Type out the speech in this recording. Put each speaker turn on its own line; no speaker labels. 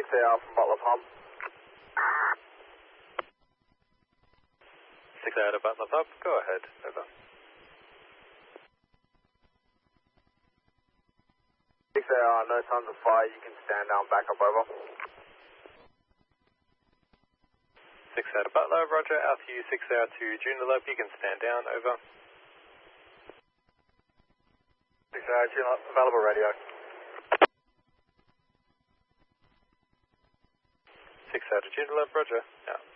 AR from Butler Pump.
6 AR to Butler Pump, go ahead, over.
6 AR, no signs of fire, you can stand down, back up, over.
6 AR to Butler, roger, out to you, 6 AR to Joondalup, you can stand down, over.
6 AR, Joondalup, available radio.
6 AR to Joondalup, roger, out.